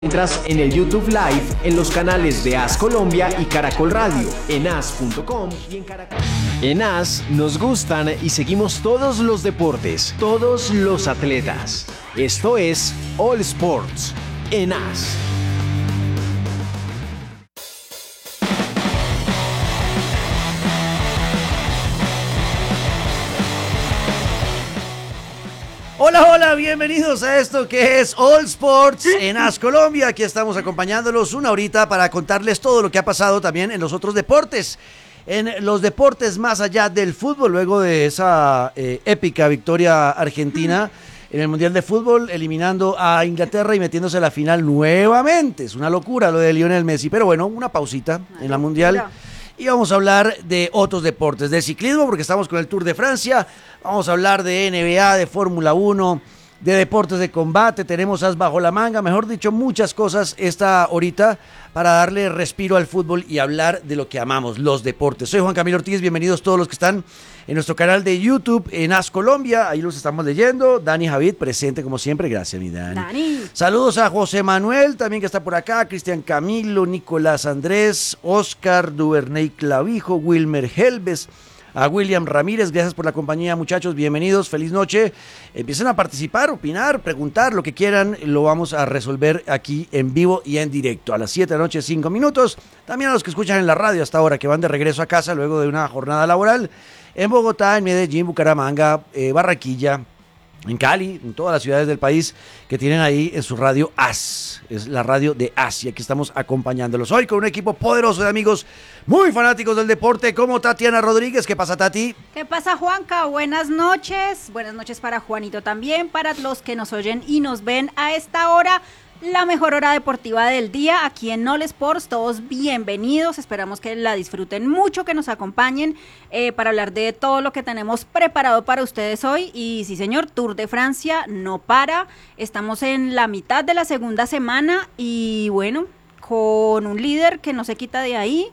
Entras en el YouTube Live en los canales de AS Colombia y Caracol Radio, en as.com y en Caracol. En AS nos gustan y seguimos todos los deportes, todos los atletas. Esto es All Sports en AS. Hola, hola, bienvenidos a esto que es All Sports en AS Colombia. Aquí estamos acompañándolos una horita para contarles todo lo que ha pasado también en los otros deportes. En los deportes más allá del fútbol, luego de esa épica victoria argentina en el Mundial de Fútbol, eliminando a Inglaterra y metiéndose a la final nuevamente. Es una locura lo de Lionel Messi, pero bueno, una pausita en la Mundial. Y vamos a hablar de otros deportes, de ciclismo, porque estamos con el Tour de Francia. Vamos a hablar de NBA, de Fórmula 1, de deportes de combate. Tenemos as bajo la manga, mejor dicho, muchas cosas esta horita para darle respiro al fútbol y hablar de lo que amamos, los deportes. Soy Juan Camilo Ortiz, bienvenidos todos los que están en nuestro canal de YouTube en AS Colombia. Ahí los estamos leyendo. Dani Javid, presente como siempre. Gracias, mi Dani. Saludos a José Manuel, también que está por acá. Cristian Camilo, Nicolás Andrés, Oscar Duvernay Clavijo, Wilmer Helves, a William Ramírez. Gracias por la compañía, muchachos. Bienvenidos. Feliz noche. Empiecen a participar, opinar, preguntar, lo que quieran. Lo vamos a resolver aquí en vivo y en directo. A las 7 de la noche, 5 minutos. También a los que escuchan en la radio hasta ahora, que van de regreso a casa luego de una jornada laboral. En Bogotá, en Medellín, Bucaramanga, Barranquilla, en Cali, en todas las ciudades del país que tienen ahí en su radio AS. Es la radio de AS y aquí estamos acompañándolos hoy con un equipo poderoso de amigos muy fanáticos del deporte como Tatiana Rodríguez. ¿Qué pasa, Tati? ¿Qué pasa, Juanca? Buenas noches. Buenas noches para Juanito también, para los que nos oyen y nos ven a esta hora. La mejor hora deportiva del día aquí en All Sports. Todos bienvenidos, esperamos que la disfruten mucho, que nos acompañen para hablar de todo lo que tenemos preparado para ustedes hoy. Y sí, señor, Tour de Francia no para, estamos en la mitad de la segunda semana y bueno, con un líder que no se quita de ahí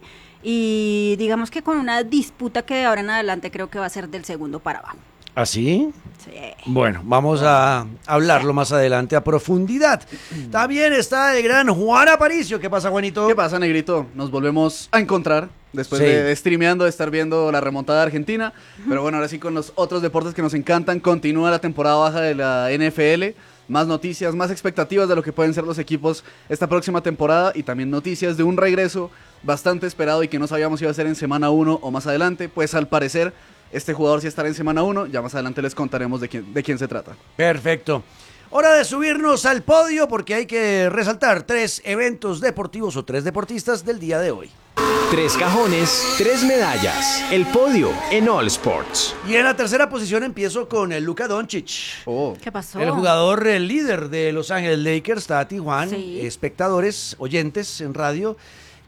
y digamos que con una disputa que de ahora en adelante creo que va a ser del segundo para abajo. ¿Así? Sí. Bueno, vamos a hablarlo más adelante a profundidad. También está el gran Juan Aparicio. ¿Qué pasa, Juanito? ¿Qué pasa, Negrito? Nos volvemos a encontrar después de streameando, de estar viendo la remontada de Argentina. Pero bueno, ahora sí con los otros deportes que nos encantan. Continúa la temporada baja de la NFL. Más noticias, más expectativas de lo que pueden ser los equipos esta próxima temporada. Y también noticias de un regreso bastante esperado y que no sabíamos si iba a ser en semana 1 o más adelante. Pues al parecer este jugador sí estará en semana 1, ya más adelante les contaremos de quién se trata. Perfecto. Hora de subirnos al podio porque hay que resaltar 3 eventos deportivos o 3 deportistas del día de hoy. 3 cajones, 3 medallas. El podio en All Sports. Y en la tercera posición empiezo con el Luka Doncic. ¿Qué pasó? El jugador, el líder de Los Ángeles Lakers, Tati, Juan, sí. Espectadores, oyentes en radio,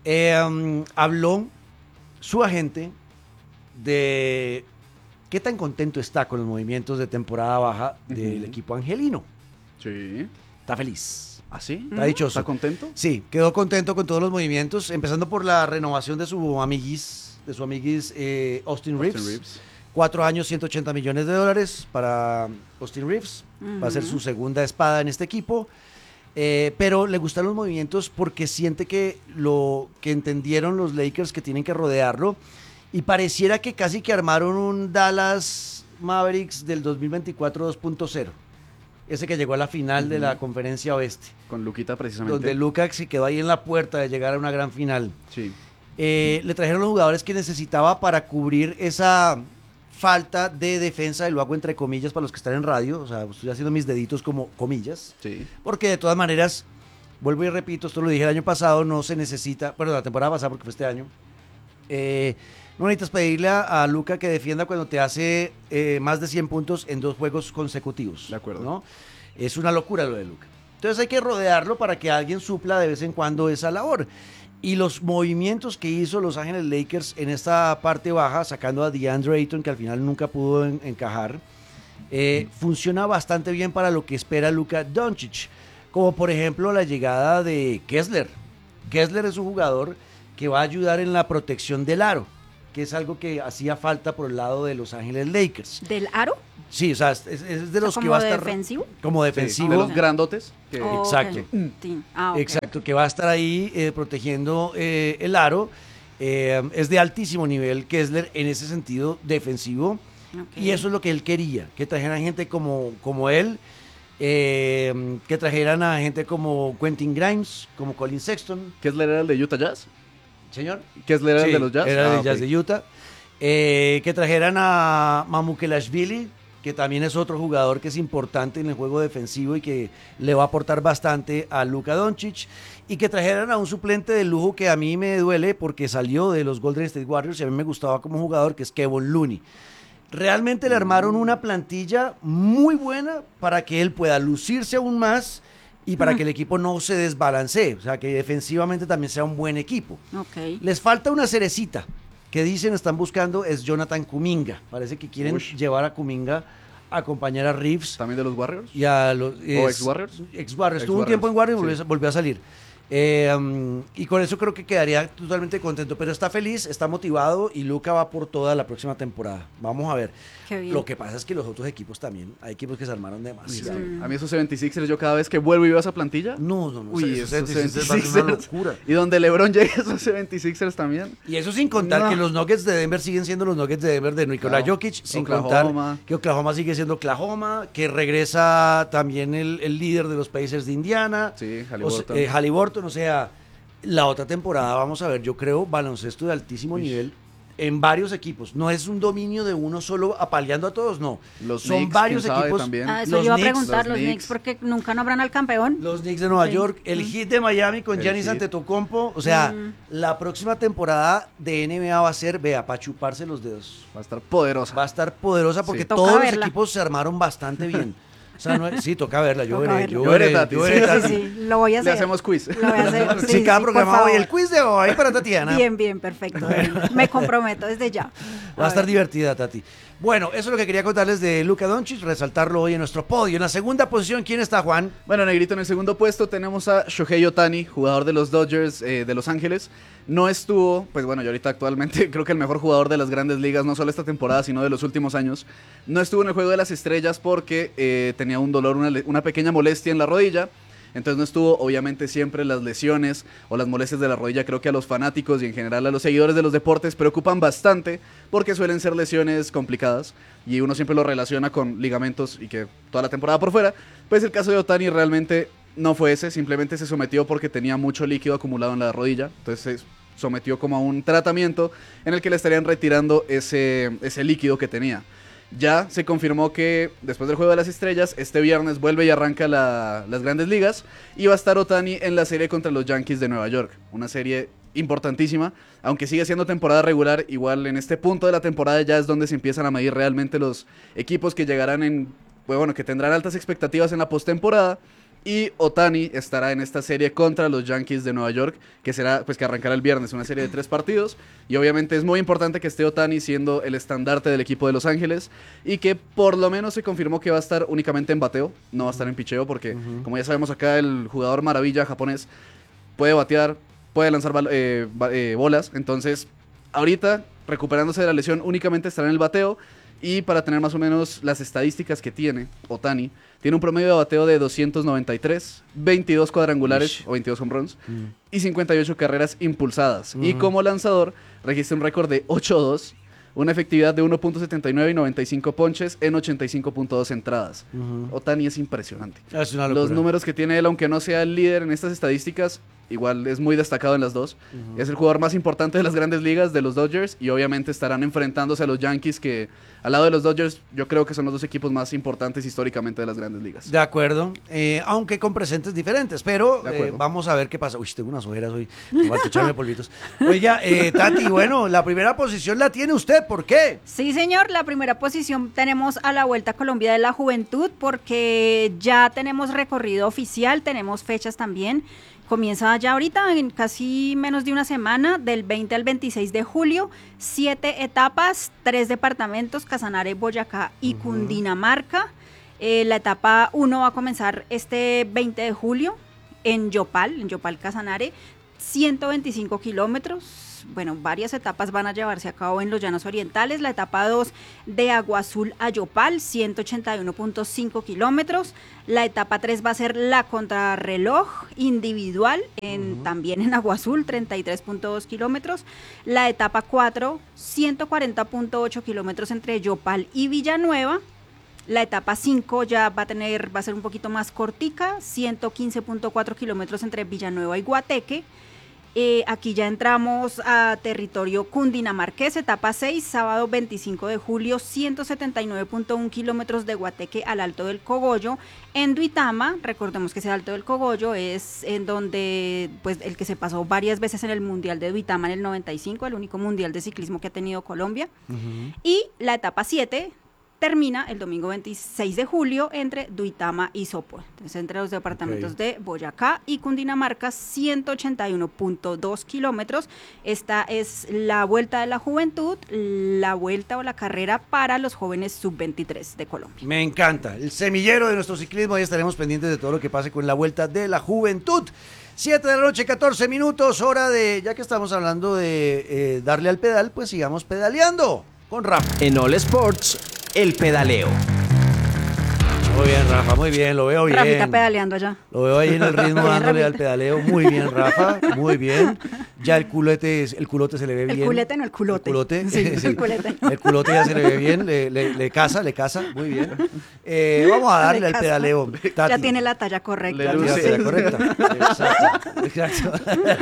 habló su agente de qué tan contento está con los movimientos de temporada baja del equipo angelino. Sí. Está feliz. ¿Ah, sí? Está dichoso. ¿Está contento? Sí, quedó contento con todos los movimientos, empezando por la renovación de su amiguis Austin Reeves. 4 años, $180 millones para Austin Reeves. Va a ser su segunda espada en este equipo. Pero le gustan los movimientos porque siente que lo que entendieron los Lakers que tienen que rodearlo. Y pareciera que casi que armaron un Dallas Mavericks del 2024 2.0. Ese que llegó a la final de la conferencia oeste. Con Luquita precisamente. Donde Luka se quedó ahí en la puerta de llegar a una gran final. Sí. Le trajeron los jugadores que necesitaba para cubrir esa falta de defensa, y lo hago entre comillas para los que están en radio. O sea, estoy haciendo mis deditos como comillas. Sí. Porque de todas maneras, vuelvo y repito, esto lo dije el año pasado, no se necesita, perdón, la temporada pasada porque fue este año. No necesitas pedirle a Luka que defienda cuando te hace más de 100 puntos en 2 juegos consecutivos. De acuerdo. ¿No? Es una locura lo de Luka. Entonces hay que rodearlo para que alguien supla de vez en cuando esa labor. Y los movimientos que hizo Los Ángeles Lakers en esta parte baja, sacando a DeAndre Ayton, que al final nunca pudo encajar, funciona bastante bien para lo que espera Luka Doncic. Como por ejemplo la llegada de Kessler. Kessler es un jugador que va a ayudar en la protección del aro, que es algo que hacía falta por el lado de Los Ángeles Lakers. ¿Del aro? Sí, o sea, es de los que ¿Como va a estar... defensivo? Como Sí, defensivo. de los grandotes. Que, Oh, Exacto. ok. Sí. Ok. Exacto, que va a estar ahí protegiendo el aro. Es de altísimo nivel Kessler en ese sentido defensivo. Ok. Y eso es lo que él quería, que trajeran gente como él, que trajeran a gente como Quentin Grimes, como Colin Sexton. Kessler era el de Utah Jazz. Señor. Kessler era el Sí, de los Jazz. Era Ah, de Jazz ok. de Utah. Que trajeran a Mamukelashvili, que también es otro jugador que es importante en el juego defensivo y que le va a aportar bastante a Luka Doncic. Y que trajeran a un suplente de lujo que a mí me duele porque salió de los Golden State Warriors y a mí me gustaba como jugador, que es Kevon Looney. Realmente le armaron una plantilla muy buena para que él pueda lucirse aún más y para que el equipo no se desbalancee, o sea, que defensivamente también sea un buen equipo. Ok. Les falta una cerecita que dicen están buscando, es Jonathan Kuminga. Parece que quieren Ush. llevar a Kuminga a acompañar a Reeves También de los Warriors. y a los... ex-Warriors. Ex-Warriors. Estuvo un Ex-Warriors, tiempo en Warriors y sí. volvió a salir. Y con eso creo que quedaría totalmente contento, pero está feliz, está motivado y Luka va por toda la próxima temporada. Vamos a ver. Qué bien. Lo que pasa es que los otros equipos también, hay equipos que se armaron Uy, demasiado. A mí esos 76ers, yo cada vez que vuelvo y veo esa plantilla. No, Uy, eso esos es una 76ers. locura. Y donde LeBron llegue, esos 76ers también. Y eso sin contar No. que los Nuggets de Denver siguen siendo los Nuggets de Denver de Nikola Claro. Jokic, sin Oklahoma. contar que Oklahoma sigue siendo Oklahoma, que regresa también el líder de los Pacers de Indiana, Sí, Halliburton. Halliburton. Halliburton, o sea, la otra temporada vamos a ver, yo creo, baloncesto de altísimo nivel en varios equipos. No es un dominio de uno solo apaleando a todos, no. Los Son Knicks, varios quién sabe, equipos. también. Eso Los yo iba a Knicks, preguntar, los los Knicks, Knicks. porque nunca nombran al campeón. Los Knicks de Nueva Sí. York, el Heat de Miami con El Giannis Heat. Antetokounmpo, o sea, la próxima temporada de NBA va a ser, vea, para chuparse los dedos. Va a estar poderosa. Va a estar poderosa porque Sí. Toca todos los verla. equipos se armaron bastante bien. O sea, sí, toca verla, yo Toca veré, verla. yo Yo veré, veré, Tati. yo veré, Sí, Tati. sí, lo voy a Le hacer. hacemos quiz. Lo voy a hacer. Sí, cada por programa hoy favor. el quiz de hoy para Tatiana. Bien, bien, perfecto. Me comprometo desde ya. Va a estar ver. divertida, Tati. Bueno, eso es lo que quería contarles de Luka Doncic, resaltarlo hoy en nuestro podio. En la segunda posición, ¿quién está, Juan? Bueno, Negrito, en el segundo puesto tenemos a Shohei Ohtani, jugador de los Dodgers de Los Ángeles. No estuvo, pues bueno, yo ahorita actualmente creo que el mejor jugador de las grandes ligas, no solo esta temporada, sino de los últimos años. No estuvo en el Juego de las Estrellas porque tenía un dolor, una pequeña molestia en la rodilla. Entonces no estuvo, obviamente siempre las lesiones o las molestias de la rodilla, creo que a los fanáticos y en general a los seguidores de los deportes preocupan bastante porque suelen ser lesiones complicadas y uno siempre lo relaciona con ligamentos y que toda la temporada por fuera. Pues el caso de Ohtani realmente no fue ese, simplemente se sometió porque tenía mucho líquido acumulado en la rodilla, entonces se sometió como a un tratamiento en el que le estarían retirando ese líquido que tenía. Ya se confirmó que después del Juego de las Estrellas, este viernes vuelve y arranca las Grandes Ligas y va a estar Ohtani en la serie contra los Yankees de Nueva York. Una serie importantísima, aunque sigue siendo temporada regular, igual en este punto de la temporada ya es donde se empiezan a medir realmente los equipos que llegarán que tendrán altas expectativas en la postemporada. Y Ohtani estará en esta serie contra los Yankees de Nueva York, que será, pues que arrancará el viernes, una serie de 3 partidos. Y obviamente es muy importante que esté Ohtani siendo el estandarte del equipo de Los Ángeles y que por lo menos se confirmó que va a estar únicamente en bateo, no va a estar en picheo, porque como ya sabemos acá el jugador maravilla japonés puede batear, puede lanzar bolas. Entonces ahorita recuperándose de la lesión únicamente estará en el bateo. Y para tener más o menos las estadísticas que tiene Ohtani, tiene un promedio de bateo de 293, 22 cuadrangulares o 22 home runs y 58 carreras impulsadas. Y como lanzador registra un récord de 8-2, una efectividad de 1.79 y 95 ponches en 85.2 entradas. Ohtani es impresionante. Es una locura. Los números que tiene él, aunque no sea el líder en estas estadísticas, igual es muy destacado en las dos. Es el jugador más importante de las grandes ligas, de los Dodgers, y obviamente estarán enfrentándose a los Yankees, que al lado de los Dodgers yo creo que son los dos equipos más importantes históricamente de las grandes ligas. De acuerdo, aunque con presentes diferentes, pero De acuerdo. vamos a ver qué pasa. Uy, tengo unas ojeras hoy, me falta echarme polvitos. Oiga, Tati, bueno, la primera posición la tiene usted, ¿por qué? Sí, señor, la primera posición tenemos a la Vuelta a Colombia de la Juventud porque ya tenemos recorrido oficial, tenemos fechas también. Comienza ya ahorita, en casi menos de una semana, del 20 al 26 de julio, 7 etapas, 3 departamentos, Casanare, Boyacá y Cundinamarca. La etapa 1 va a comenzar este 20 de julio en Yopal Casanare. 125 kilómetros. Bueno, varias etapas van a llevarse a cabo en los Llanos Orientales. La etapa 2 de Agua Azul a Yopal, 181.5 kilómetros. La etapa 3 va a ser la contrarreloj individual, también en Agua Azul, 33.2 kilómetros. La etapa 4, 140.8 kilómetros entre Yopal y Villanueva. La etapa 5 ya va a ser un poquito más cortica, 115.4 kilómetros entre Villanueva y Guateque. Aquí ya entramos a territorio cundinamarqués, etapa 6, sábado 25 de julio, 179.1 kilómetros de Guateque al Alto del Cogollo. En Duitama, recordemos que ese Alto del Cogollo es en donde, pues, el que se pasó varias veces en el Mundial de Duitama en el 95, el único mundial de ciclismo que ha tenido Colombia. Y la etapa 7 termina el domingo 26 de julio entre Duitama y Sopó. Entonces, entre los departamentos de Boyacá y Cundinamarca, 181.2 kilómetros. Esta es la Vuelta de la Juventud, la vuelta o la carrera para los jóvenes sub-23 de Colombia. Me encanta. El semillero de nuestro ciclismo. Ahí estaremos pendientes de todo lo que pase con la Vuelta de la Juventud. 7 de la noche, 14 minutos, hora de, ya que estamos hablando de darle al pedal, pues sigamos pedaleando con Rafa. En All Sports, el pedaleo. Muy bien, Rafa, muy bien, lo veo bien. Rafa está pedaleando allá. Lo veo ahí en el ritmo dándole al pedaleo. Muy bien, Rafa, muy bien. Ya el culote se le ve bien. El culete, no el culote. El culote. Sí, el culete. El culote ya se le ve bien, le casa, muy bien. Vamos a darle al pedaleo, Tati. Ya tiene la talla correcta. Ya tiene la talla correcta. Exacto.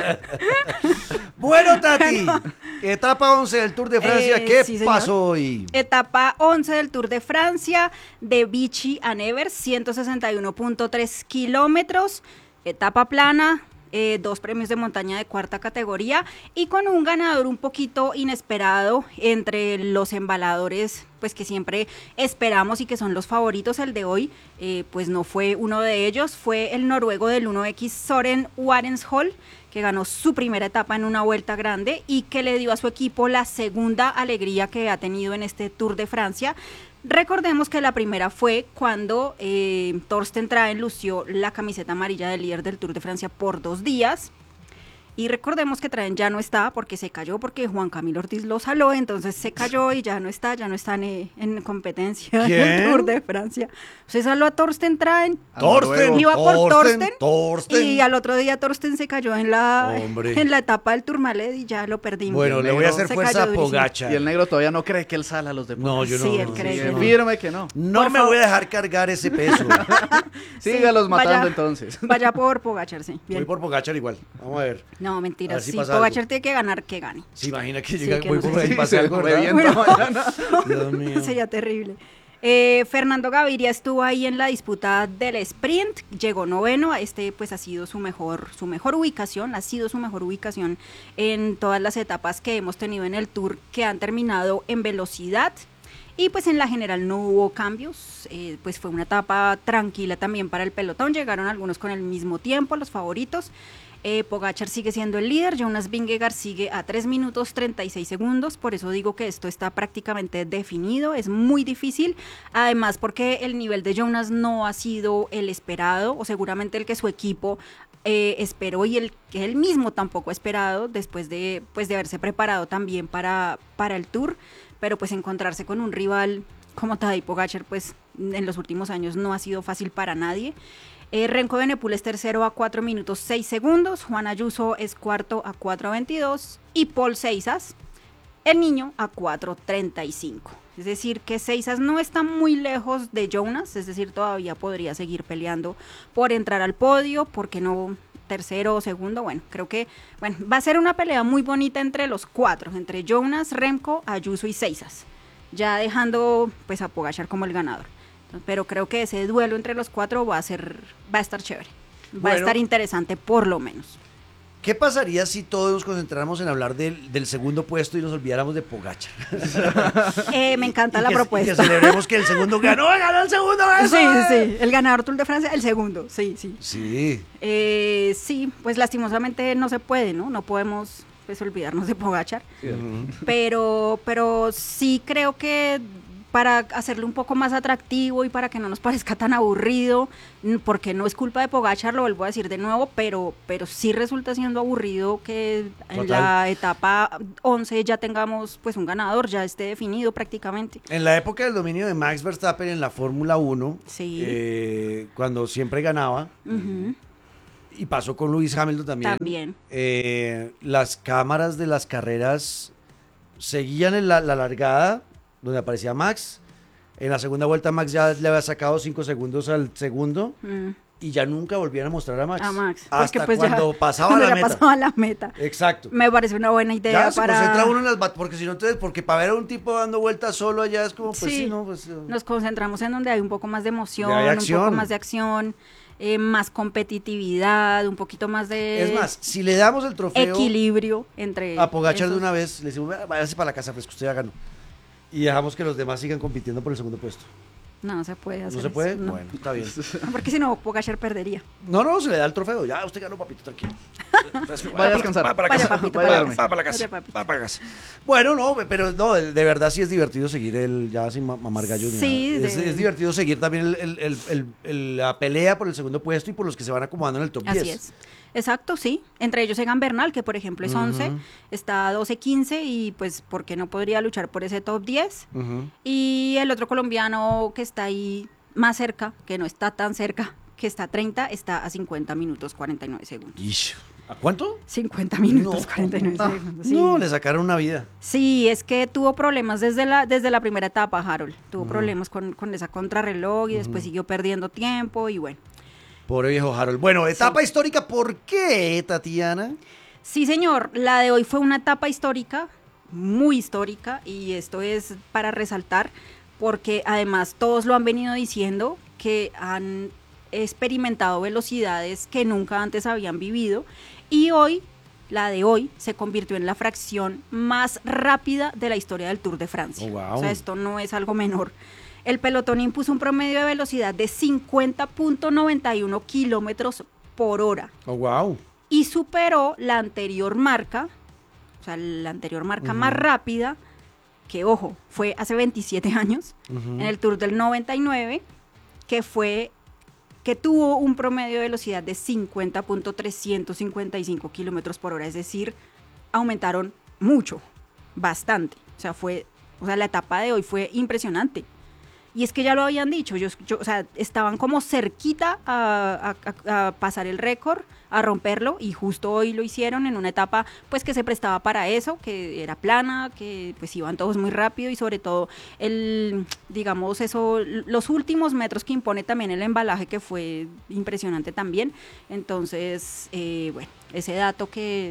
Bueno, Tati, etapa 11 del Tour de Francia, ¿qué pasó hoy? Etapa 11 del Tour de Francia, de Vichy a Nevers, 161.3 kilómetros, etapa plana, 2 premios de montaña de cuarta categoría y con un ganador un poquito inesperado entre los embaladores, pues que siempre esperamos y que son los favoritos. El de hoy, pues no fue uno de ellos, fue el noruego del 1X Søren Warensholt, que ganó su primera etapa en una vuelta grande y que le dio a su equipo la segunda alegría que ha tenido en este Tour de Francia. Recordemos que la primera fue cuando Torsten Traen lució la camiseta amarilla del líder del Tour de Francia por 2 días. Y recordemos que Traen ya no está porque se cayó, porque Juan Camilo Ortiz lo saló, entonces se cayó y ya no está en competencia en el Tour de Francia. Se saló a Torsten Traen. Iba por Torsten. Y al otro día Torsten se cayó en la etapa del Tourmalet y ya lo perdimos. Bueno, le voy a hacer fuerza a Pogačar. Y el negro todavía no cree que él sale a los deportes. No, yo no. Sí, él cree que no. Firme que no. No me voy a dejar cargar ese peso. Sígalos matando entonces. Vaya por Pogačar, sí. Voy por Pogačar igual. Vamos a ver. No, mentira, si sí, algo. Pogačar tiene que ganar, que gane. Se imagina que Sí, llega que muy no sé. por ahí, pasa algo, Dios mío. Sería terrible. Fernando Gaviria estuvo ahí en la disputa del sprint, llegó noveno. Pues ha sido su mejor ubicación, en todas las etapas que hemos tenido en el Tour, que han terminado en velocidad. Y pues en la general no hubo cambios, pues fue una etapa tranquila también para el pelotón, llegaron algunos con el mismo tiempo, los favoritos. Pogačar sigue siendo el líder, Jonas Vingegaard sigue a 3 minutos 36 segundos, por eso digo que esto está prácticamente definido, es muy difícil, además porque el nivel de Jonas no ha sido el esperado, o seguramente el que su equipo esperó y el que él mismo tampoco ha esperado, después de haberse preparado también para el Tour, pero pues encontrarse con un rival como Tadej Pogačar, pues en los últimos años no ha sido fácil para nadie. Renko Benepul es tercero a 4 minutos 6 segundos, Juan Ayuso es cuarto a 4:22 y Paul Seixas, el niño, a 4:35. Es decir, que Seixas no está muy lejos de Jonas, es decir, todavía podría seguir peleando por entrar al podio, porque no tercero o segundo. Bueno, creo que va a ser una pelea muy bonita entre los 4, entre Jonas, Remco, Ayuso y Seixas, ya dejando pues a Pogačar como el ganador. Pero creo que ese duelo entre los 4 va a estar chévere, va a estar interesante por lo menos. ¿Qué pasaría si todos nos concentráramos en hablar del segundo puesto y nos olvidáramos de Pogačar? Me encanta la propuesta. Y que celebremos que el segundo ganó el segundo. ¡Eso! Sí, el ganador Tour de Francia, el segundo, sí. Sí, pues lastimosamente no se puede, ¿no? No podemos pues olvidarnos de Pogačar. Sí. Pero sí creo que para hacerlo un poco más atractivo y para que no nos parezca tan aburrido, porque no es culpa de Pogačar, lo vuelvo a decir de nuevo, pero sí resulta siendo aburrido que en la etapa 11 ya tengamos pues un ganador, ya esté definido prácticamente. En la época del dominio de Max Verstappen en la Fórmula 1, sí. Cuando siempre ganaba, y pasó con Lewis Hamilton también. Las cámaras de las carreras seguían en la largada, donde aparecía Max. En la segunda vuelta Max ya le había sacado 5 segundos al segundo. Y ya nunca volvieron a mostrar a Max. Hasta pues cuando pasaba la meta. Exacto. Me parece una buena idea ya se concentra uno en las porque si no, entonces, porque para ver a un tipo dando vueltas solo allá es como, pues sí, ¿no? Pues, nos concentramos en donde hay un poco más de emoción, un poco más de acción, más competitividad, un poquito más de... Es más, si le damos el trofeo... equilibrio entre... A Pogačar de una vez, le decimos, váyase para la casa fresco, usted ya ganó. Y dejamos que los demás sigan compitiendo por el segundo puesto. No se puede hacer. ¿No se puede? Eso, no. Bueno, está bien. Porque si no, Pogačar perdería. No, se le da el trofeo. Ya, usted ganó, papito, tranquilo. Vaya a descansar. Va para la casa. Papito, va para la casa. Va para la casa. Bueno, no, pero no, de verdad sí es divertido seguir ya sin mamar gallos. Sí. Es divertido seguir también la pelea por el segundo puesto y por los que se van acomodando en el top 10. Así es. Exacto, sí. Entre ellos Egan Bernal, que por ejemplo es 11, está 12-15 y pues ¿por qué no podría luchar por ese top 10? Y el otro colombiano que está ahí más cerca, que no está tan cerca, que está a 30, está a 50 minutos 49 segundos. Ish. ¿A cuánto? 50 minutos 49 segundos. Sí. No, le sacaron una vida. Sí, es que tuvo problemas desde la primera etapa, Harold. Tuvo problemas con esa contrarreloj y después siguió perdiendo tiempo y bueno. Pobre viejo Harold. Bueno, etapa histórica, ¿por qué, Tatiana? Sí, señor. La de hoy fue una etapa histórica, muy histórica, y esto es para resaltar, porque además todos lo han venido diciendo, que han experimentado velocidades que nunca antes habían vivido, y hoy, la de hoy, se convirtió en la fracción más rápida de la historia del Tour de Francia. Oh, wow. O sea, esto no es algo menor. El pelotón impuso un promedio de velocidad de 50.91 kilómetros por hora. Oh, wow. Y superó la anterior marca, o sea, la anterior marca más rápida, que ojo, fue hace 27 años, en el Tour del 99, que tuvo un promedio de velocidad de 50.355 kilómetros por hora, es decir, aumentaron mucho, bastante. O sea, la etapa de hoy fue impresionante. Y es que ya lo habían dicho, o sea, estaban como cerquita a pasar el récord, a romperlo, y justo hoy lo hicieron en una etapa pues que se prestaba para eso, que era plana, que pues iban todos muy rápido y sobre todo los últimos metros que impone también el embalaje, que fue impresionante también. Entonces, bueno, ese dato que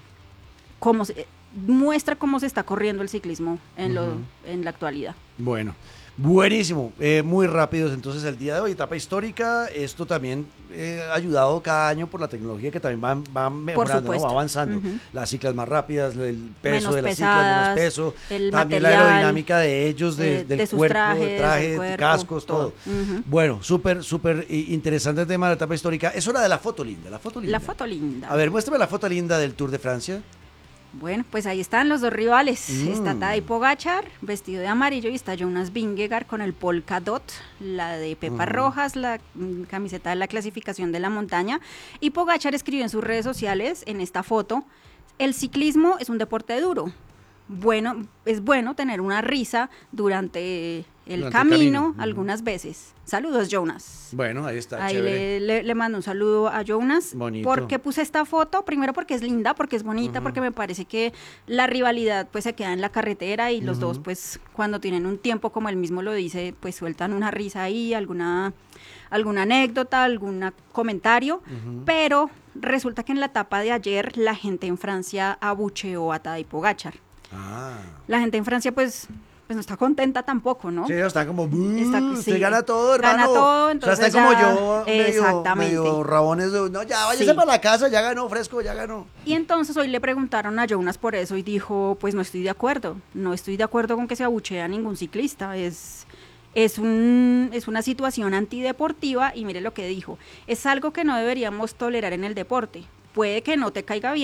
muestra cómo se está corriendo el ciclismo en la actualidad. Bueno. Buenísimo, muy rápidos entonces el día de hoy, etapa histórica. Esto también ha ayudado cada año por la tecnología que también va mejorando, ¿no? Va avanzando. Las ciclas más rápidas, el peso menos de las pesadas, ciclas, menos peso, el también material, la aerodinámica de ellos, del sus cuerpo, trajes, traje, cuerpo, cascos, todo. Bueno, súper interesante el tema de la etapa histórica. Es hora de la foto linda, La foto linda. A ver, muéstrame la foto linda del Tour de Francia. Bueno, pues ahí están los dos rivales. Está Tadej Pogačar, vestido de amarillo, y está Jonas Vingegaard con el polka dot, la de Pepa Rojas, la camiseta de la clasificación de la montaña. Y Pogačar escribió en sus redes sociales, en esta foto: el ciclismo es un deporte duro. Bueno, es bueno tener una risa durante el camino algunas veces. Saludos, Jonas. Bueno, ahí está, ahí chévere. le mando un saludo a Jonas. Bonito. Porque puse esta foto, primero porque es linda, porque es bonita, porque me parece que la rivalidad pues se queda en la carretera y los dos pues cuando tienen un tiempo, como él mismo lo dice, pues sueltan una risa ahí, alguna anécdota, algún comentario, pero resulta que en la etapa de ayer la gente en Francia abucheó a Tadej Pogačar. La gente en Francia pues no está contenta tampoco, ¿no? Sí, está como, sí, usted gana todo, hermano. Gana todo, entonces o sea, está ya, como yo, exactamente. medio rabones de, no, ya váyase para la casa, ya ganó, fresco, ya ganó. Y entonces hoy le preguntaron a Jonas por eso y dijo, pues no estoy de acuerdo con que se abuchee a ningún ciclista, es una situación antideportiva, y mire lo que dijo: es algo que no deberíamos tolerar en el deporte. Puede que no te caiga bien,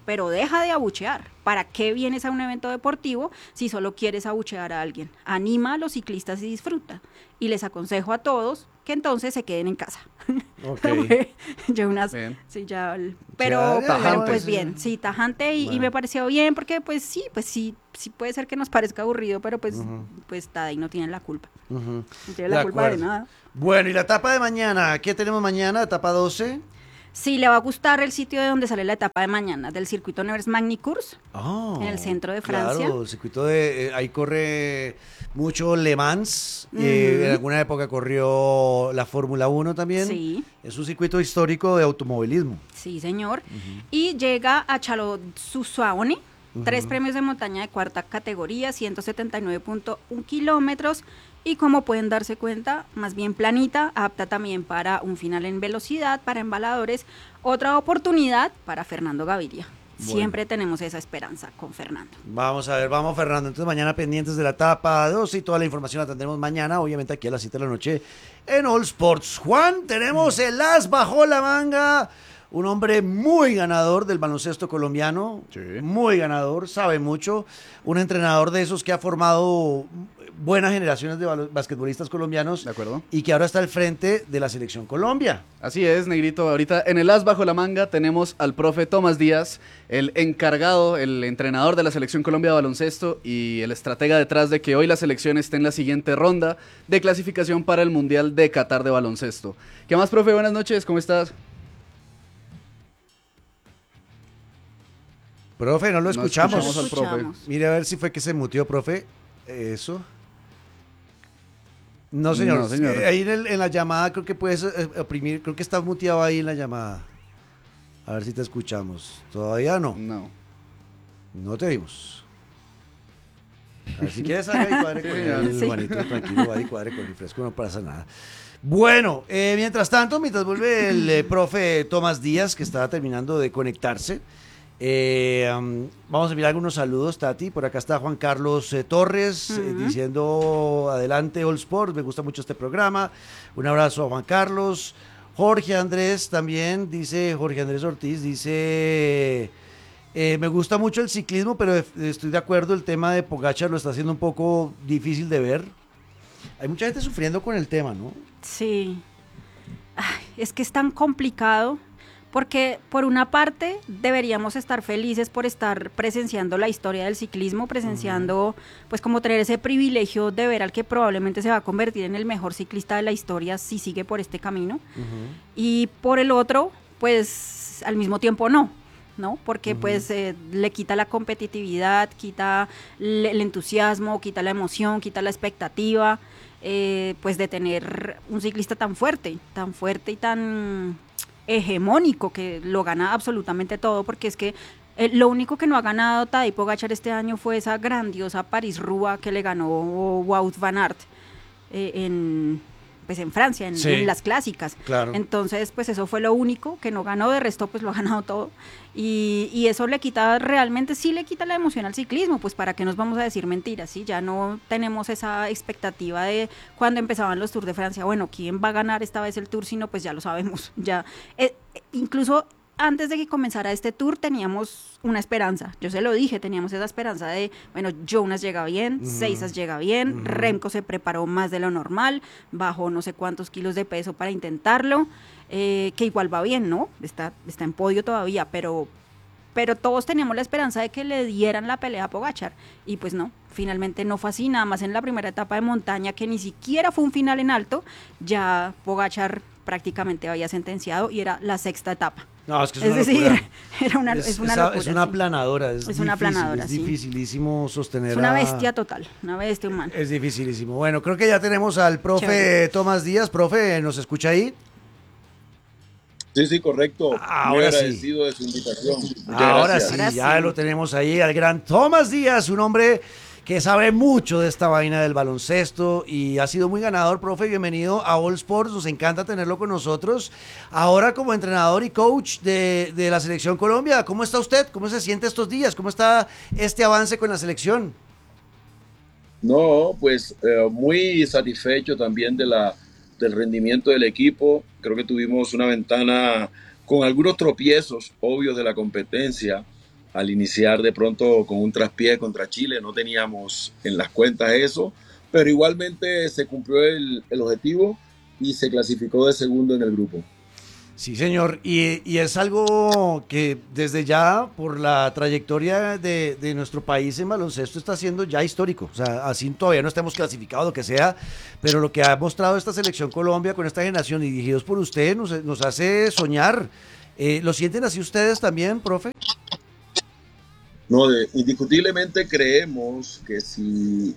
pero deja de abuchear. ¿Para qué vienes a un evento deportivo si solo quieres abuchear a alguien? Anima a los ciclistas y disfruta. Y les aconsejo a todos que entonces se queden en casa. Okay. Yo unas, Bien. sí, pero pues sí. bien, sí, tajante y Bueno. me pareció bien porque pues sí puede ser que nos parezca aburrido, pero pues Tadej no tiene la culpa. Ujú. No tiene la culpa de nada. Bueno, y la etapa de mañana, ¿qué tenemos mañana? Etapa 12. Sí, le va a gustar el sitio de donde sale la etapa de mañana, del circuito Nevers Magny-Cours, en el centro de Francia. Claro, el circuito de ahí corre mucho Le Mans, en alguna época corrió la Fórmula 1 también. Sí. Es un circuito histórico de automovilismo. Sí, señor. Y llega a Chalon-sur-Saône, 3 premios de montaña de cuarta categoría, 179.1 kilómetros. Y como pueden darse cuenta, más bien planita, apta también para un final en velocidad, para embaladores. Otra oportunidad para Fernando Gaviria. Bueno. Siempre tenemos esa esperanza con Fernando. Vamos a ver, vamos Fernando. Entonces mañana pendientes de la etapa 2 y toda la información la tendremos mañana, obviamente aquí a las 7 de la noche en All Sports. Juan, tenemos el as bajo la manga. Un hombre muy ganador del baloncesto colombiano, Sí. muy ganador, sabe mucho. Un entrenador de esos que ha formado buenas generaciones de basquetbolistas colombianos. De acuerdo. Y que ahora está al frente de la Selección Colombia. Así es, Negrito. Ahorita en el as bajo la manga tenemos al profe Tomás Díaz, el encargado, el entrenador de la Selección Colombia de baloncesto y el estratega detrás de que hoy la selección esté en la siguiente ronda de clasificación para el Mundial de Qatar de baloncesto. ¿Qué más, profe? Buenas noches, ¿cómo estás? Profe, no lo escuchamos. escuchamos al profe. Escuchamos. Mire a ver si fue que se muteó, profe. Eso. No, señor. No, señor. Ahí en la llamada creo que puedes oprimir. Creo que está muteado ahí en la llamada. A ver si te escuchamos. Todavía no. No. No te vimos. A ver si quieres salga y cuadre con él, Sí. Juanito, tranquilo, va y cuadre con el fresco, no pasa nada. Bueno, mientras tanto, mientras vuelve el profe Tomás Díaz, que está terminando de conectarse, vamos a enviar algunos saludos, Tati. Por acá está Juan Carlos Torres diciendo adelante All Sports, me gusta mucho este programa. Un abrazo a Juan Carlos. Jorge Andrés también, dice Jorge Andrés Ortiz, dice me gusta mucho el ciclismo, pero estoy de acuerdo, el tema de Pogačar lo está haciendo un poco difícil de ver. Hay mucha gente sufriendo con el tema, ¿no? Sí. Ay, es que es tan complicado porque por una parte deberíamos estar felices por estar presenciando la historia del ciclismo, presenciando pues como tener ese privilegio de ver al que probablemente se va a convertir en el mejor ciclista de la historia si sigue por este camino. Y por el otro, pues al mismo tiempo no, porque pues le quita la competitividad, quita el entusiasmo, quita la emoción, quita la expectativa, pues de tener un ciclista tan fuerte y tan hegemónico que lo gana absolutamente todo, porque es que lo único que no ha ganado Tadej Pogačar este año fue esa grandiosa París-Roubaix que le ganó Wout van Aert en Francia, en las clásicas. Claro. Entonces, pues eso fue lo único que no ganó, de resto pues lo ha ganado todo. Y eso le quita, realmente sí le quita la emoción al ciclismo, pues para qué nos vamos a decir mentiras, ¿sí? Ya no tenemos esa expectativa de cuando empezaban los Tours de Francia, bueno, ¿quién va a ganar esta vez el Tour? Sino pues ya lo sabemos, ya. Incluso antes de que comenzara este tour teníamos una esperanza, yo se lo dije, teníamos esa esperanza de, bueno, Jonas llega bien, Seisas llega bien, Remco se preparó más de lo normal, bajó no sé cuántos kilos de peso para intentarlo, que igual va bien, ¿no? Está en podio todavía, pero todos teníamos la esperanza de que le dieran la pelea a Pogačar, y pues no, finalmente no fue así, nada más en la primera etapa de montaña, que ni siquiera fue un final en alto, ya Pogačar prácticamente había sentenciado y era la sexta etapa. No, es que Es decir, es una locura. Es una sí. aplanadora, Es una aplanadora, es sí. dificilísimo sostener. Es una bestia total, una bestia humana. Es dificilísimo. Bueno, creo que ya tenemos al profe Chévere. Tomás Díaz. Profe, ¿nos escucha ahí? Sí, correcto. Ahora Muy sí. agradecido de su invitación. Muchas Ahora gracias. sí, Ahora ya sí. lo tenemos ahí, al gran Tomás Díaz, un hombre que sabe mucho de esta vaina del baloncesto y ha sido muy ganador, profe. Bienvenido a All Sports, nos encanta tenerlo con nosotros. Ahora como entrenador y coach de la Selección Colombia, ¿cómo está usted? ¿Cómo se siente estos días? ¿Cómo está este avance con la selección? No, pues muy satisfecho también del rendimiento del equipo. Creo que tuvimos una ventana con algunos tropiezos obvios de la competencia, al iniciar de pronto con un traspié contra Chile. No teníamos en las cuentas eso, pero igualmente se cumplió el objetivo y se clasificó de segundo en el grupo. Sí, señor, y es algo que desde ya, por la trayectoria de nuestro país en baloncesto, está siendo ya histórico. O sea, así todavía no estemos clasificados, lo que sea, pero lo que ha mostrado esta selección Colombia con esta generación y dirigidos por usted nos hace soñar. ¿Lo sienten así ustedes también, profe? No, indiscutiblemente creemos que si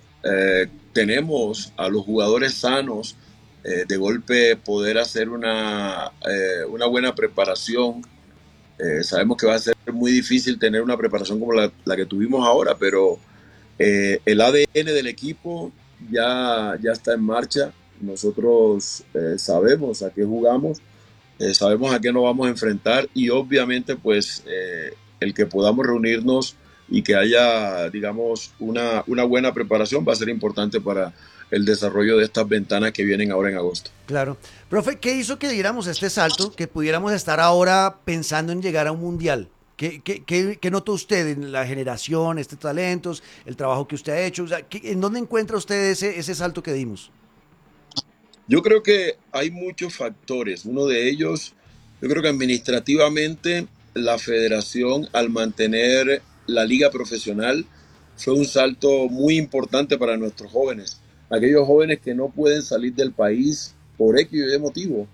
tenemos a los jugadores sanos, de golpe poder hacer una buena preparación. Sabemos que va a ser muy difícil tener una preparación como la que tuvimos ahora, pero el ADN del equipo ya está en marcha. Nosotros sabemos a qué jugamos, sabemos a qué nos vamos a enfrentar y obviamente pues el que podamos reunirnos y que haya, digamos, una buena preparación va a ser importante para el desarrollo de estas ventanas que vienen ahora en agosto. Claro. Profe, ¿qué hizo que diéramos este salto, que pudiéramos estar ahora pensando en llegar a un mundial? ¿Qué notó usted en la generación, talentos, el trabajo que usted ha hecho? O sea, ¿en dónde encuentra usted ese salto que dimos? Yo creo que hay muchos factores. Uno de ellos, yo creo que administrativamente la federación, al mantener la liga profesional, fue un salto muy importante para nuestros jóvenes. Aquellos jóvenes que no pueden salir del país por X y Y motivo,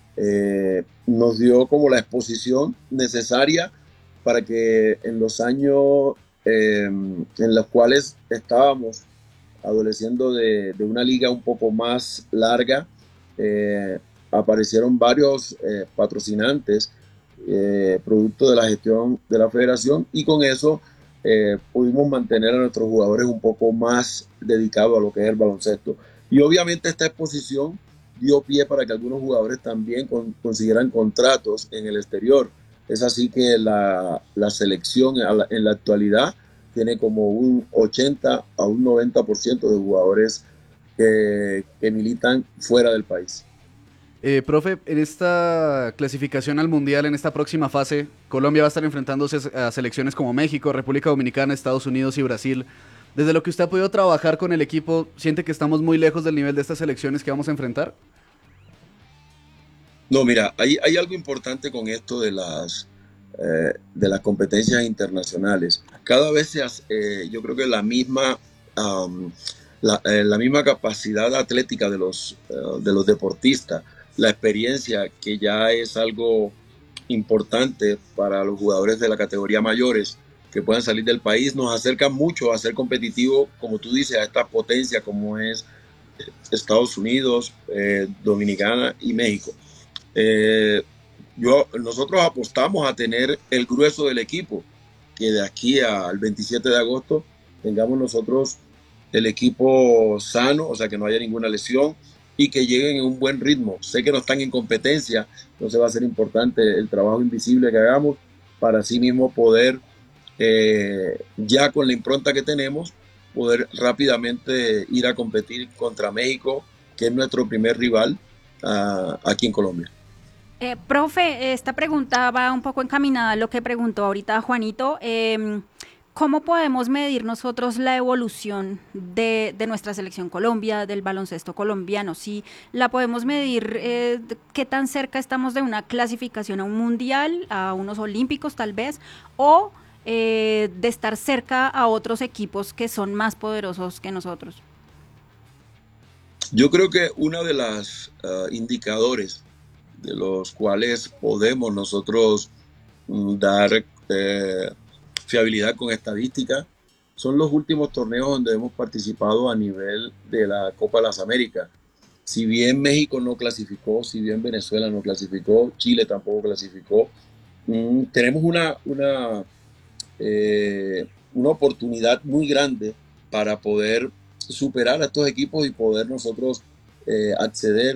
nos dio como la exposición necesaria para que en los años en los cuales estábamos adoleciendo de una liga un poco más larga, aparecieron varios patrocinantes producto de la gestión de la federación y con eso pudimos mantener a nuestros jugadores un poco más dedicados a lo que es el baloncesto. Y obviamente esta exposición dio pie para que algunos jugadores también consiguieran contratos en el exterior. Es así que la selección en la actualidad tiene como un 80 a un 90% de jugadores que militan fuera del país. Profe, en esta clasificación al Mundial, en esta próxima fase, Colombia va a estar enfrentándose a selecciones como México, República Dominicana, Estados Unidos y Brasil. Desde lo que usted ha podido trabajar con el equipo, ¿siente que estamos muy lejos del nivel de estas selecciones que vamos a enfrentar? No, mira, hay algo importante con esto de las competencias internacionales. Cada vez yo creo que la misma capacidad atlética de los deportistas, la experiencia que ya es algo importante para los jugadores de la categoría mayores que puedan salir del país, nos acerca mucho a ser competitivos, como tú dices, a esta potencia como es Estados Unidos, Dominicana y México. Nosotros apostamos a tener el grueso del equipo, que de aquí al 27 de agosto tengamos nosotros el equipo sano, o sea que no haya ninguna lesión y que lleguen en un buen ritmo. Sé que no están en competencia, entonces va a ser importante el trabajo invisible que hagamos para así mismo poder, ya con la impronta que tenemos, poder rápidamente ir a competir contra México, que es nuestro primer rival aquí en Colombia. Profe, esta pregunta va un poco encaminada a lo que preguntó ahorita Juanito. ¿Cómo podemos medir nosotros la evolución de nuestra selección Colombia, del baloncesto colombiano? Si la podemos medir, ¿qué tan cerca estamos de una clasificación a un mundial, a unos olímpicos tal vez, o de estar cerca a otros equipos que son más poderosos que nosotros? Yo creo que uno de los indicadores de los cuales podemos nosotros dar fiabilidad con estadística son los últimos torneos donde hemos participado a nivel de la Copa de las Américas. Si bien México no clasificó, si bien Venezuela no clasificó, Chile tampoco clasificó, tenemos una oportunidad muy grande para poder superar a estos equipos y poder nosotros acceder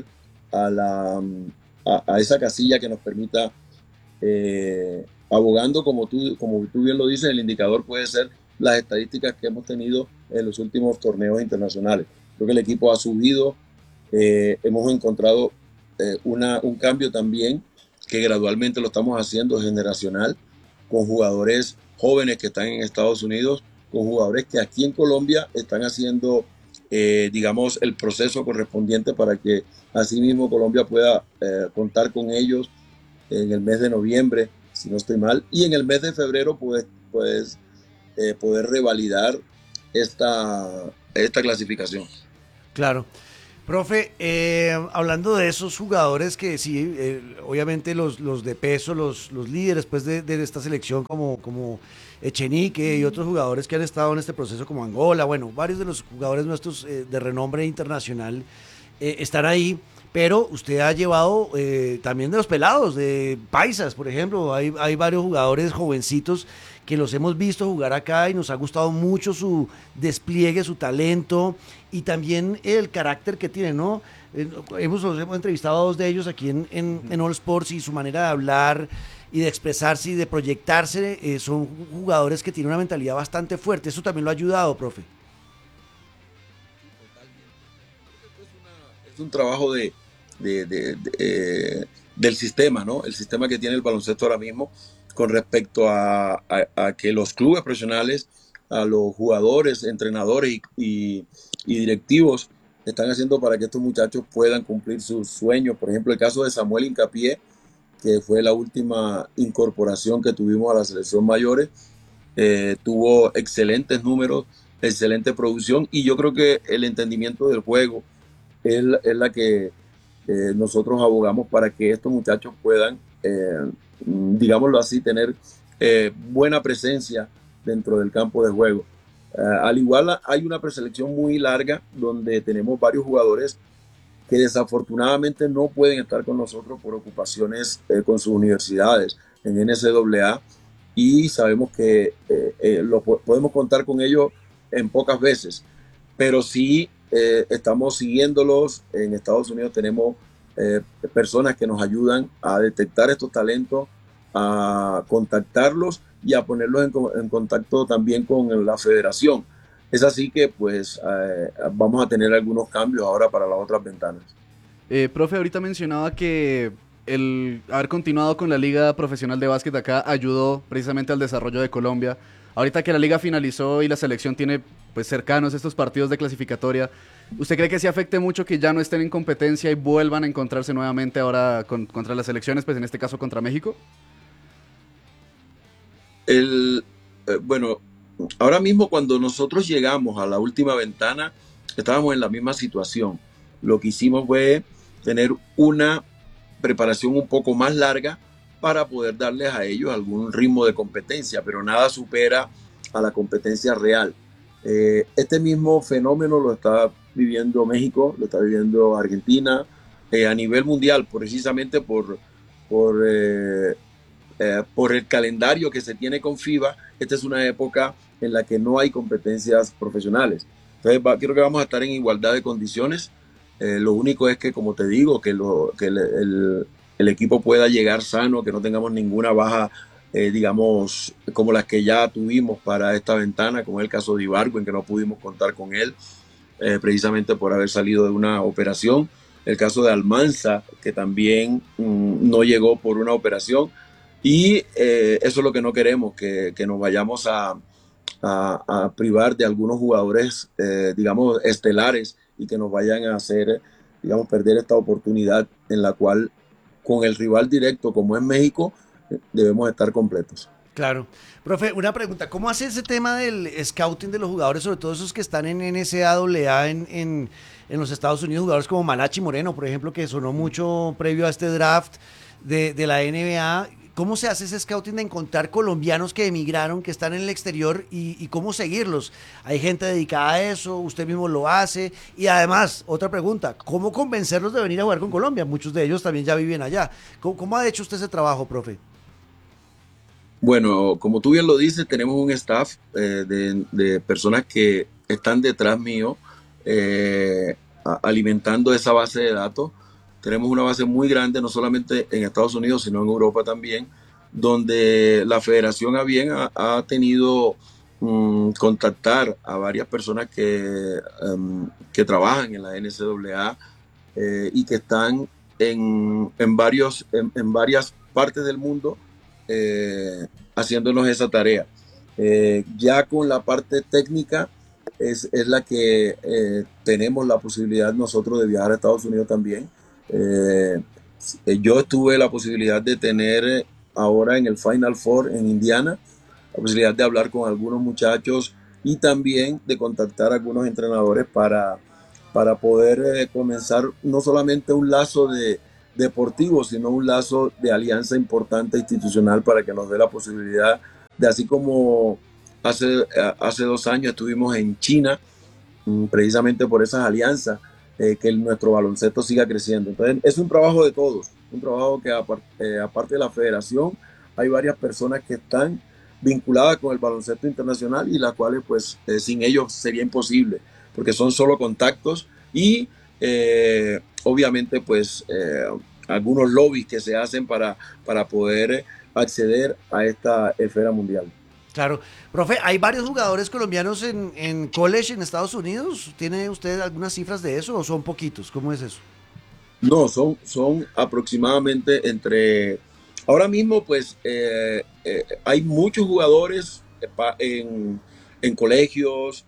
a esa casilla que nos permita, abogando, como tú bien lo dices, el indicador puede ser las estadísticas que hemos tenido en los últimos torneos internacionales. Creo que el equipo ha subido, hemos encontrado un cambio también que gradualmente lo estamos haciendo generacional. con jugadores jóvenes que están en Estados Unidos, con jugadores que aquí en Colombia están haciendo, digamos, el proceso correspondiente para que asimismo Colombia pueda contar con ellos en el mes de noviembre, si no estoy mal, y en el mes de febrero pues poder revalidar esta clasificación. Claro. Profe, hablando de esos jugadores que sí, obviamente los de peso, los líderes pues, de esta selección como Echenique y otros jugadores que han estado en este proceso como Angola, bueno, varios de los jugadores nuestros de renombre internacional están ahí, pero usted ha llevado también de los pelados, de paisas, por ejemplo, hay varios jugadores jovencitos que los hemos visto jugar acá y nos ha gustado mucho su despliegue, su talento y también el carácter que tienen, ¿no? Hemos entrevistado a dos de ellos aquí en All Sports y su manera de hablar y de expresarse y de proyectarse son jugadores que tienen una mentalidad bastante fuerte. Eso también lo ha ayudado, profe. Es un trabajo del sistema, ¿no? El sistema que tiene el baloncesto ahora mismo con respecto a que los clubes profesionales, a los jugadores, entrenadores y directivos están haciendo para que estos muchachos puedan cumplir sus sueños. Por ejemplo, el caso de Samuel Hincapié, que fue la última incorporación que tuvimos a la selección mayores, tuvo excelentes números, excelente producción, y yo creo que el entendimiento del juego es la que nosotros abogamos para que estos muchachos puedan, digámoslo así, tener buena presencia dentro del campo de juego. Al igual hay una preselección muy larga donde tenemos varios jugadores que desafortunadamente no pueden estar con nosotros por ocupaciones con sus universidades en NCAA, y sabemos que podemos contar con ellos en pocas veces, pero sí estamos siguiéndolos. En Estados Unidos tenemos personas que nos ayudan a detectar estos talentos, a contactarlos y a ponerlos en contacto también con la federación. Es así que pues vamos a tener algunos cambios ahora para las otras ventanas. Profe, ahorita mencionaba que el haber continuado con la Liga Profesional de Básquet acá ayudó precisamente al desarrollo de Colombia. Ahorita que la liga finalizó y la selección tiene pues cercanos estos partidos de clasificatoria, ¿usted cree que sí afecte mucho que ya no estén en competencia y vuelvan a encontrarse nuevamente ahora contra las selecciones, pues en este caso contra México? Bueno, ahora mismo cuando nosotros llegamos a la última ventana, estábamos en la misma situación. Lo que hicimos fue tener una preparación un poco más larga para poder darles a ellos algún ritmo de competencia, pero nada supera a la competencia real. Este mismo fenómeno lo está viviendo México, lo está viviendo Argentina, a nivel mundial, precisamente por el calendario que se tiene con FIBA. Esta es una época en la que no hay competencias profesionales. Entonces creo que vamos a estar en igualdad de condiciones. Lo único es que, como te digo, que el equipo pueda llegar sano, que no tengamos ninguna baja, digamos, como las que ya tuvimos para esta ventana, como el caso de Ibargüen, que no pudimos contar con él, precisamente por haber salido de una operación. El caso de Almanza, que también no llegó por una operación. Y eso es lo que no queremos, que nos vayamos a privar de algunos jugadores, digamos, estelares, y que nos vayan a hacer, digamos, perder esta oportunidad en la cual, con el rival directo como es México, debemos estar completos. Claro. Profe, una pregunta, ¿cómo hace ese tema del scouting de los jugadores, sobre todo esos que están en NCAA en los Estados Unidos, jugadores como Malachi Moreno, por ejemplo, que sonó mucho previo a este draft de la NBA? ¿Cómo se hace ese scouting de encontrar colombianos que emigraron, que están en el exterior y cómo seguirlos? ¿Hay gente dedicada a eso? ¿Usted mismo lo hace? Y además, otra pregunta, ¿cómo convencerlos de venir a jugar con Colombia? Muchos de ellos también ya viven allá. ¿Cómo ha hecho usted ese trabajo, profe? Bueno, como tú bien lo dices, tenemos un staff de personas que están detrás mío, alimentando esa base de datos. Tenemos una base muy grande, no solamente en Estados Unidos, sino en Europa también, donde la federación ha tenido contactar a varias personas que trabajan en la NCAA y que están en varias partes del mundo haciéndonos esa tarea. Ya con la parte técnica es la que tenemos la posibilidad nosotros de viajar a Estados Unidos también. Yo tuve la posibilidad de tener ahora en el Final Four en Indiana, la posibilidad de hablar con algunos muchachos y también de contactar a algunos entrenadores para poder comenzar no solamente un lazo deportivo, sino un lazo de alianza importante institucional para que nos dé la posibilidad de, así como hace 2 años estuvimos en China, precisamente por esas alianzas, que nuestro baloncesto siga creciendo. Entonces es un trabajo de todos, un trabajo que aparte de la federación, hay varias personas que están vinculadas con el baloncesto internacional y las cuales pues sin ellos sería imposible, porque son solo contactos y obviamente pues algunos lobbies que se hacen para poder acceder a esta esfera mundial. Claro. Profe, ¿hay varios jugadores colombianos en college en Estados Unidos? ¿Tiene usted algunas cifras de eso o son poquitos? ¿Cómo es eso? No, son aproximadamente ahora mismo pues hay muchos jugadores en colegios,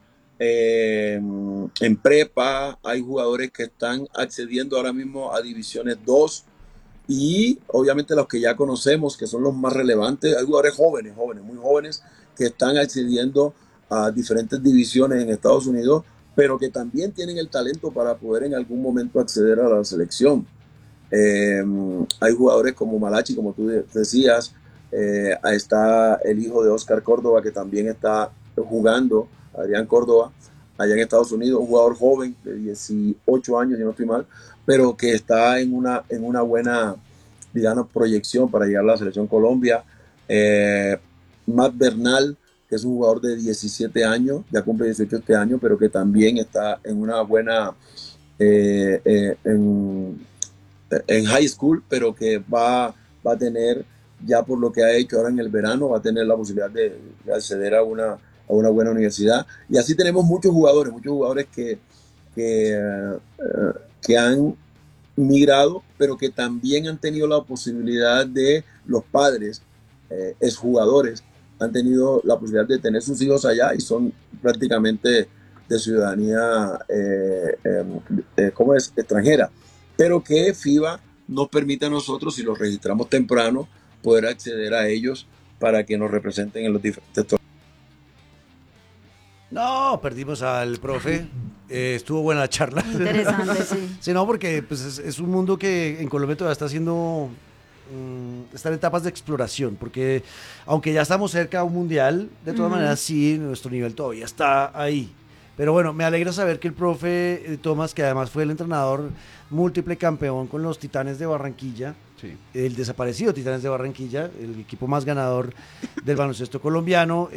en prepa, hay jugadores que están accediendo ahora mismo a divisiones 2 y obviamente los que ya conocemos, que son los más relevantes, hay jugadores jóvenes, muy jóvenes, que están accediendo a diferentes divisiones en Estados Unidos, pero que también tienen el talento para poder en algún momento acceder a la selección. Hay jugadores como Malachi, como tú decías, está el hijo de Oscar Córdoba, que también está jugando, Adrián Córdoba, allá en Estados Unidos, un jugador joven de 18 años, si no estoy mal, pero que está en una buena, digamos, proyección para llegar a la selección Colombia. Matt Bernal, que es un jugador de 17 años, ya cumple 18 este año, pero que también está en una buena, en high school, pero que va a tener, ya por lo que ha hecho ahora en el verano, va a tener la posibilidad de acceder a una buena universidad. Y así tenemos muchos jugadores que han migrado, pero que también han tenido la posibilidad de los padres, exjugadores, han tenido la posibilidad de tener sus hijos allá y son prácticamente de ciudadanía extranjera, pero que FIBA nos permite a nosotros, si los registramos temprano, poder acceder a ellos para que nos representen en los diferentes torneos. No, perdimos al profe. Estuvo buena la charla. Interesante, sí. Sí, no, porque pues, es un mundo que en Colombia todavía está haciendo, está en etapas de exploración, porque aunque ya estamos cerca a un mundial, de todas maneras sí, nuestro nivel todavía está ahí. Pero bueno, me alegra saber que el profe Tomás, que además fue el entrenador múltiple campeón con los Titanes de Barranquilla, sí, el desaparecido Titanes de Barranquilla, el equipo más ganador del baloncesto colombiano,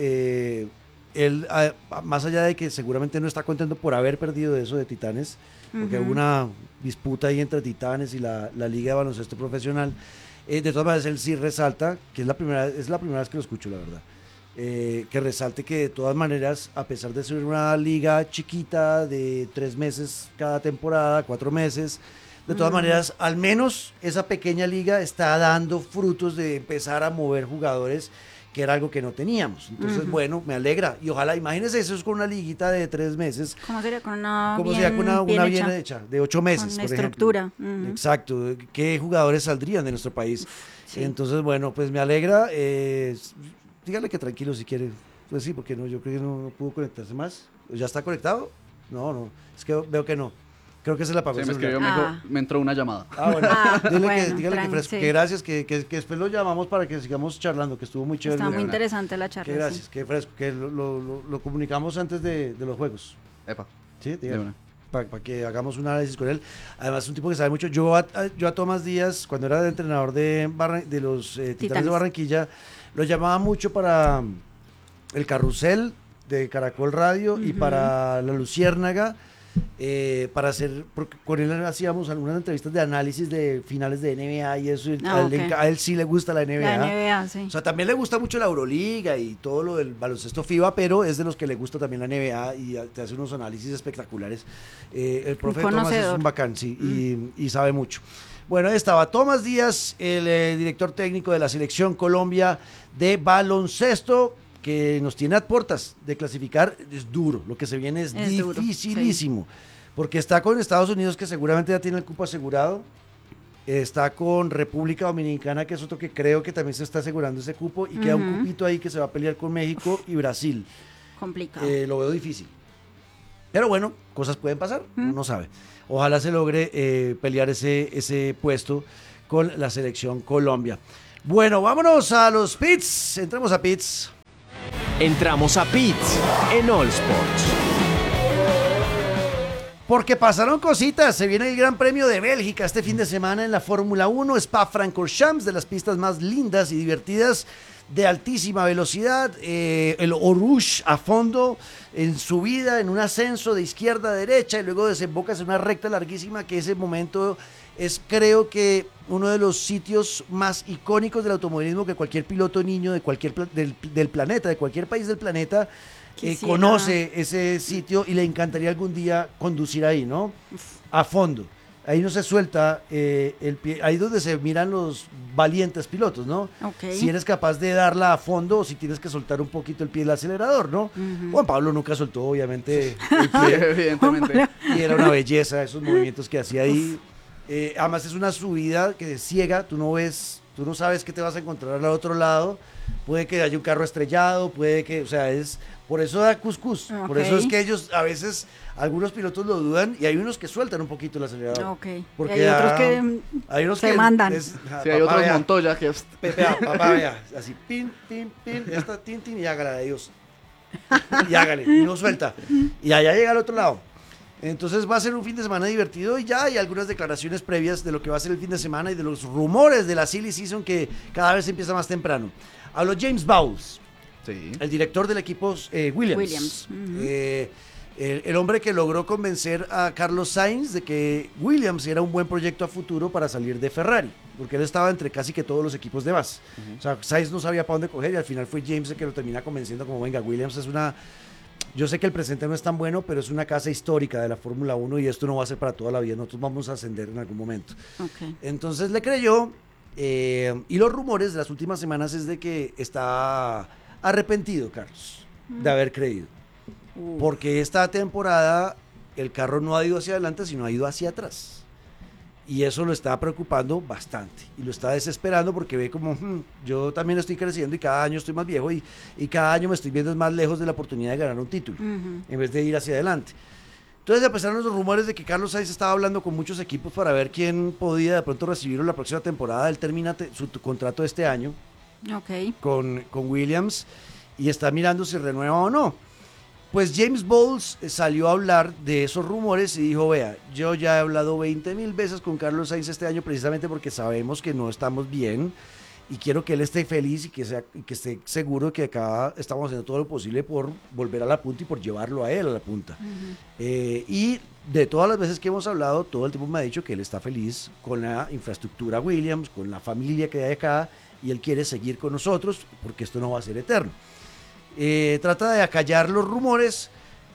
él, más allá de que seguramente no está contento por haber perdido eso de Titanes, porque hubo una disputa ahí entre Titanes y la Liga de Baloncesto Profesional, de todas maneras él sí resalta, que es la primera vez que lo escucho, la verdad, que resalte que de todas maneras, a pesar de ser una liga chiquita de 3 meses cada temporada, 4 meses, de todas maneras, al menos esa pequeña liga está dando frutos de empezar a mover jugadores, que era algo que no teníamos. Entonces, bueno, me alegra. Y ojalá, imagínense, eso es con una liguita de 3 meses. ¿Cómo sería con una bien hecha? De 8 meses, con una por estructura. ejemplo. Exacto. ¿Qué jugadores saldrían de nuestro país? Sí. Entonces, bueno, pues me alegra. Dígale que tranquilo si quiere. Pues sí, porque no, yo creo que no pudo conectarse más. ¿Ya está conectado? No. Es que veo que no. Creo que se la apagó. Sí, me entró una llamada. Bueno. Dígale que fresco, que gracias, que después lo llamamos para que sigamos charlando, que estuvo muy chévere. Está muy interesante la charla. Que gracias, que fresco, que lo comunicamos antes de los juegos. Epa. Sí, dígale. Para que hagamos un análisis con él. Además, es un tipo que sabe mucho. Yo a Tomás Díaz, cuando era entrenador de los Titanes de Barranquilla, lo llamaba mucho para el Carrusel de Caracol Radio y para La Luciérnaga, para hacer, porque con él hacíamos algunas entrevistas de análisis de finales de NBA y eso, a él sí le gusta la NBA. La NBA, sí. O sea, también le gusta mucho la Euroliga y todo lo del baloncesto FIBA, pero es de los que le gusta también la NBA y te hace unos análisis espectaculares. El profe Tomás es un bacán, sí, y sabe mucho. Bueno, ahí estaba Tomás Díaz, el director técnico de la Selección Colombia de baloncesto, que nos tiene a puertas de clasificar. Es duro, lo que se viene es dificilísimo, duro, sí. Porque está con Estados Unidos, que seguramente ya tiene el cupo asegurado, está con República Dominicana, que es otro que creo que también se está asegurando ese cupo, y queda un cupito ahí que se va a pelear con México y Brasil. Complicado. Lo veo difícil. Pero bueno, cosas pueden pasar, uno no sabe. Ojalá se logre pelear ese puesto con la Selección Colombia. Bueno, vámonos a los pits. Entramos a pits. Entramos a pits en All Sports. Porque pasaron cositas. Se viene el Gran Premio de Bélgica este fin de semana en la Fórmula 1. Spa-Francorchamps, de las pistas más lindas y divertidas, de altísima velocidad. El Eau Rouge a fondo, en subida, en un ascenso de izquierda a derecha, y luego desembocas en una recta larguísima, que ese momento es, creo que, uno de los sitios más icónicos del automovilismo, que cualquier piloto niño de cualquier del planeta, de cualquier país del planeta, conoce ese sitio y le encantaría algún día conducir ahí, ¿no? A fondo. Ahí no se suelta el pie, ahí es donde se miran los valientes pilotos, ¿no? Okay. Si eres capaz de darla a fondo o si tienes que soltar un poquito el pie del acelerador, ¿no? Juan Pablo nunca soltó, obviamente, el pie. Evidentemente. Y era una belleza esos movimientos que hacía ahí. Además es una subida que es ciega, tú no sabes qué te vas a encontrar al otro lado. Puede que haya un carro estrellado, puede que, o sea, por eso da cuscús. Okay. Por eso es que ellos, a veces, algunos pilotos lo dudan y hay unos que sueltan un poquito el acelerador. Okay. Porque hay otros que se mandan. Sí, hay otros Montoya que... Papá, vea, así, pin, esta tin, y hágala de Dios. Y hágale, y no suelta. Y allá llega al otro lado. Entonces va a ser un fin de semana divertido y ya hay algunas declaraciones previas de lo que va a ser el fin de semana y de los rumores de la Silly Season, que cada vez empieza más temprano. Habló James Bowles, sí, el director del equipo Williams. El hombre que logró convencer a Carlos Sainz de que Williams era un buen proyecto a futuro para salir de Ferrari, porque él estaba entre casi que todos los equipos de base. O sea, Sainz no sabía para dónde coger y al final fue James el que lo termina convenciendo como, venga, Williams es una... Yo sé que el presente no es tan bueno, pero es una casa histórica de la Fórmula 1 y esto no va a ser para toda la vida. Nosotros vamos a ascender en algún momento. Okay. Entonces le creyó, y los rumores de las últimas semanas es de que está arrepentido, Carlos, de haber creído. Porque esta temporada el carro no ha ido hacia adelante, sino ha ido hacia atrás. Y eso lo está preocupando bastante y lo está desesperando porque ve como yo también estoy creciendo y cada año estoy más viejo y cada año me estoy viendo más lejos de la oportunidad de ganar un título en vez de ir hacia adelante. Entonces empezaron los rumores de que Carlos Sainz estaba hablando con muchos equipos para ver quién podía de pronto recibirlo la próxima temporada. Él termina su contrato este año con Williams y está mirando si renueva o no. Pues James Bowles salió a hablar de esos rumores y dijo, vea, yo ya he hablado 20,000 veces con Carlos Sainz este año precisamente porque sabemos que no estamos bien y quiero que él esté feliz y que esté seguro de que acá estamos haciendo todo lo posible por volver a la punta y por llevarlo a él a la punta. Y de todas las veces que hemos hablado, todo el tiempo me ha dicho que él está feliz con la infraestructura Williams, con la familia que hay acá y él quiere seguir con nosotros porque esto no va a ser eterno. Trata de acallar los rumores,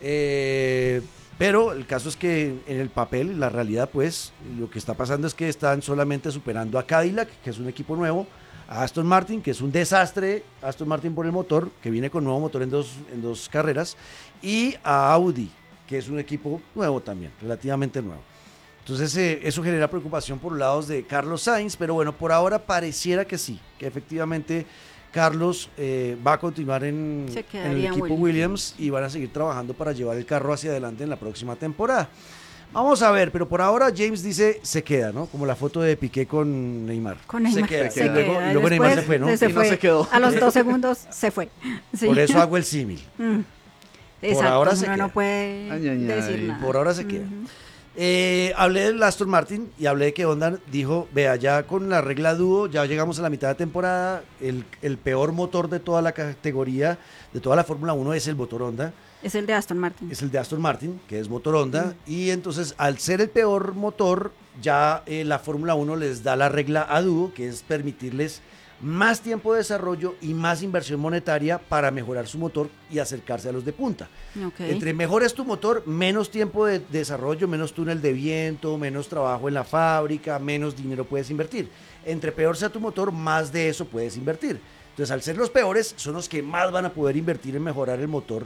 pero el caso es que en el papel, la realidad, pues, lo que está pasando es que están solamente superando a Cadillac, que es un equipo nuevo, a Aston Martin, que es un desastre, Aston Martin por el motor, que viene con nuevo motor en dos carreras, y a Audi, que es un equipo nuevo también, relativamente nuevo. Entonces eso genera preocupación por los lados de Carlos Sainz, pero bueno, por ahora pareciera que sí, que efectivamente Carlos va a continuar en el equipo Williams y van a seguir trabajando para llevar el carro hacia adelante en la próxima temporada. Vamos a ver, pero por ahora James dice se queda, ¿no? Como la foto de Piqué con Neymar. Con Neymar. Se queda. Y luego Neymar se fue, ¿no? Se fue. No se quedó. A los 2 segundos se fue. Sí. Por eso hago el símil. Exacto, por ahora se queda. No puede decir nada. Por ahora se queda. Hablé del Aston Martin y hablé de que Honda dijo, vea, ya con la regla dúo, ya llegamos a la mitad de temporada, el peor motor de toda la categoría, de toda la Fórmula 1 es el motor Honda. Es el de Aston Martin. Es el de Aston Martin, que es motor Honda, y entonces al ser el peor motor, ya la Fórmula 1 les da la regla a dúo, que es permitirles más tiempo de desarrollo y más inversión monetaria para mejorar su motor y acercarse a los de punta. Ok. Entre mejor es tu motor, menos tiempo de desarrollo, menos túnel de viento, menos trabajo en la fábrica, menos dinero puedes invertir. Entre peor sea tu motor, más de eso puedes invertir. Entonces, al ser los peores, son los que más van a poder invertir en mejorar el motor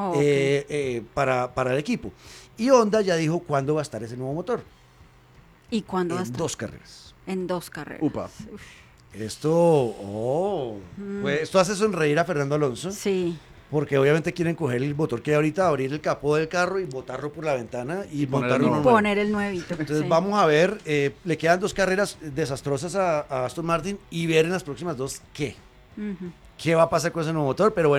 para el equipo. Y Honda ya dijo cuándo va a estar ese nuevo motor. ¿Y cuándo va a En estar? 2 carreras. En 2 carreras. Upa. Esto hace sonreír a Fernando Alonso. Sí. Porque obviamente quieren coger el motor que hay ahorita, abrir el capó del carro y botarlo por la ventana y poner montarlo el uno nuevo. nuevo. Poner el nuevito. Entonces sí. vamos a ver, le quedan 2 carreras desastrosas a Aston Martin y ver en las próximas 2 qué va a pasar con ese nuevo motor, pero bueno.